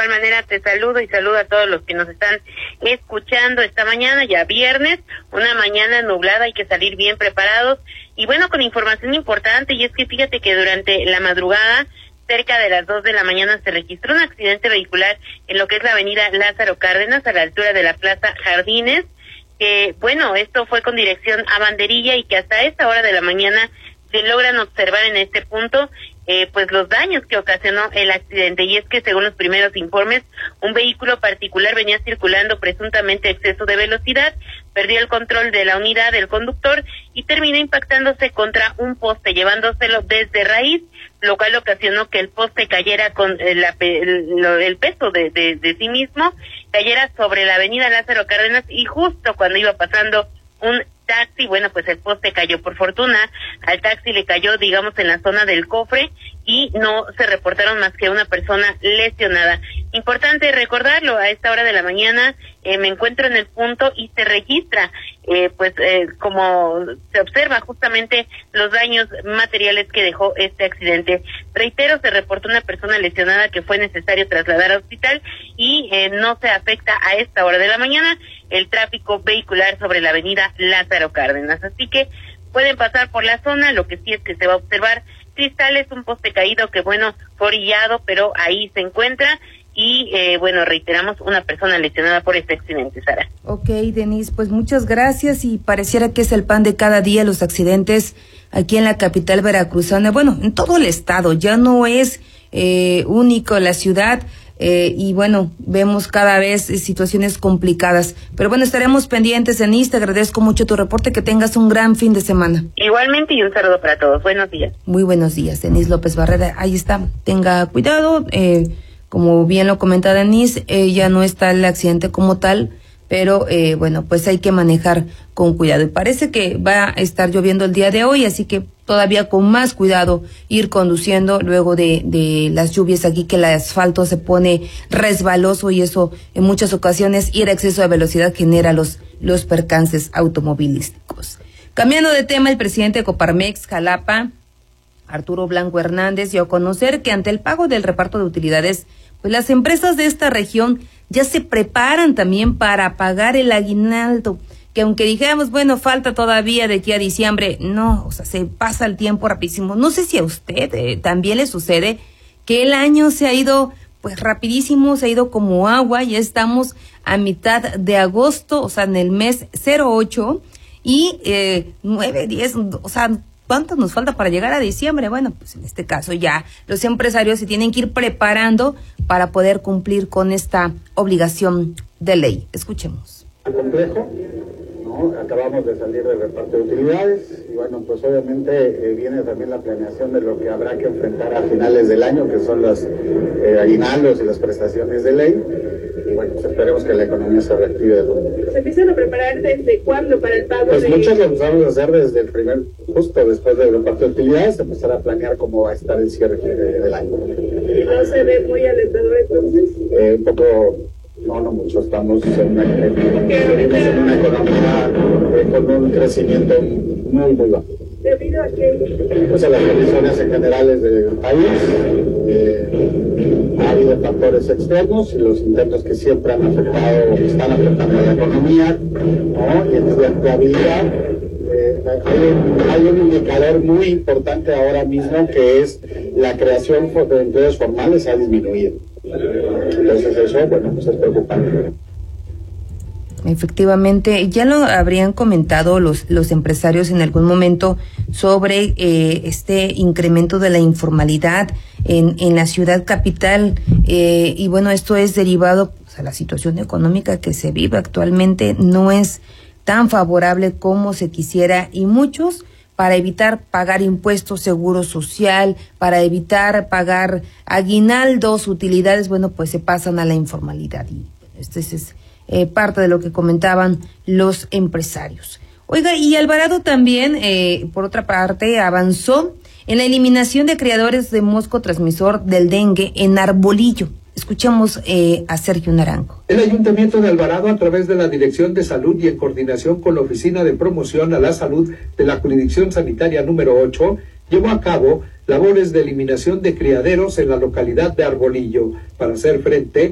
igual manera te saludo y saludo a todos los que nos están escuchando esta mañana, ya viernes, una mañana nublada, hay que salir bien preparados y bueno, con información importante, y es que fíjate que durante la madrugada, cerca de las 2 de la mañana, se registró un accidente vehicular en lo que es la avenida Lázaro Cárdenas, a la altura de la Plaza Jardines, que bueno, esto fue con dirección a Banderilla y que hasta esta hora de la mañana se logran observar en este punto pues los daños que ocasionó el accidente, y es que según los primeros informes, un vehículo particular venía circulando presuntamente a exceso de velocidad, perdió el control de la unidad del conductor y terminó impactándose contra un poste, llevándoselo desde raíz, lo cual ocasionó que el poste cayera con el peso de sí mismo, cayera sobre la avenida Lázaro Cárdenas, y justo cuando iba pasando un taxi, bueno, pues el poste cayó. Por fortuna, al taxi le cayó, digamos, en la zona del cofre y no se reportaron más que una persona lesionada. Importante recordarlo, a esta hora de la mañana me encuentro en el punto y se registra, como se observa justamente los daños materiales que dejó este accidente. Reitero, se reportó una persona lesionada que fue necesario trasladar al hospital y no se afecta a esta hora de la mañana el tráfico vehicular sobre la avenida Lázaro Cárdenas. Así que pueden pasar por la zona, lo que sí es que se va a observar cristales, un poste caído que bueno, fue orillado, pero ahí se encuentra. Y reiteramos, una persona lesionada por este accidente, Sara. Ok, Denise, pues muchas gracias, y pareciera que es el pan de cada día los accidentes aquí en la capital veracruzana, bueno, en todo el estado, ya no es único la ciudad, y bueno, vemos cada vez situaciones complicadas, pero bueno, estaremos pendientes, Denise, te agradezco mucho tu reporte, que tengas un gran fin de semana. Igualmente, y un saludo para todos, buenos días. Muy buenos días, Denise López Barrera, ahí está, tenga cuidado, como bien lo comenta Denise, ya no está el accidente como tal, pero pues hay que manejar con cuidado. Y parece que va a estar lloviendo el día de hoy, así que todavía con más cuidado ir conduciendo luego de las lluvias aquí, que el asfalto se pone resbaloso y eso en muchas ocasiones ir a exceso de velocidad genera los percances automovilísticos. Cambiando de tema, el presidente de Coparmex Jalapa, Arturo Blanco Hernández, dio a conocer que ante el pago del reparto de utilidades, pues las empresas de esta región ya se preparan también para pagar el aguinaldo, que aunque dijéramos, bueno, falta todavía de aquí a diciembre, no, o sea, se pasa el tiempo rapidísimo. No sé si a usted también le sucede que el año se ha ido pues rapidísimo, se ha ido como agua, ya estamos a mitad de agosto, o sea, en el mes 08, y 9, 10, o sea, ¿cuánto nos falta para llegar a diciembre? Bueno, pues en este caso ya los empresarios se tienen que ir preparando para poder cumplir con esta obligación de ley. Escuchemos. Complejo, ¿no? Acabamos de salir del reparto de utilidades y bueno, pues obviamente viene también la planeación de lo que habrá que enfrentar a finales del año, que son los aguinaldos y las prestaciones de ley. Y bueno, pues esperemos que la economía se reactive de nuevo. ¿Se empiezan a preparar desde cuándo para el pago? Pues muchos lo empezamos a hacer desde el justo después del reparto de utilidades, empezar a planear cómo va a estar el cierre del año. ¿Y no se ve muy alentador entonces? Un poco, no mucho, estamos en una economía con un crecimiento muy bajo. ¿Debido a qué? Pues a las condiciones en generales del país, ha habido factores externos y los intentos que siempre están afectando a la economía, ¿no? Y en su empleabilidad. Hay un indicador muy importante ahora mismo, que es la creación de empleos formales ha disminuido. Entonces eso, bueno, pues es preocupante. Efectivamente, ya lo habrían comentado los empresarios en algún momento sobre este incremento de la informalidad en la ciudad capital, y bueno, esto es derivado pues, a la situación económica que se vive actualmente, no es tan favorable como se quisiera, y muchos, para evitar pagar impuestos, seguro social, para evitar pagar aguinaldos, utilidades, bueno, pues se pasan a la informalidad, y este es parte de lo que comentaban los empresarios. Oiga, y Alvarado también, por otra parte, avanzó en la eliminación de criadores de mosco transmisor del dengue en Arbolillo. Escuchamos a Sergio Naranjo. El Ayuntamiento de Alvarado, a través de la Dirección de Salud y en coordinación con la Oficina de Promoción a la Salud de la Jurisdicción Sanitaria número 8, llevó a cabo labores de eliminación de criaderos en la localidad de Arbolillo para hacer frente